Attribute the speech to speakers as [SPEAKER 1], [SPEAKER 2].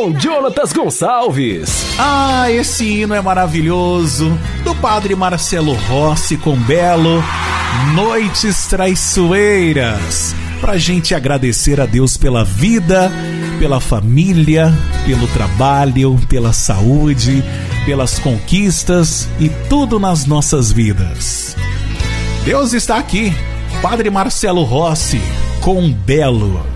[SPEAKER 1] com Jonatas Gonçalves.
[SPEAKER 2] Ah, esse hino é maravilhoso, do Padre Marcelo Rossi com Belo, Noites Traiçoeiras, pra gente agradecer a Deus pela vida, pela família, pelo trabalho, pela saúde, pelas conquistas e tudo nas nossas vidas. Deus está aqui, Padre Marcelo Rossi com Belo.